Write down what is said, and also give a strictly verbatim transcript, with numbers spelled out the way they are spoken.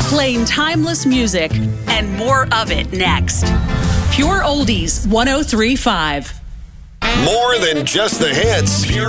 playing timeless music and more of it next. Pure Oldies one oh three point five. More than just the hits. Pure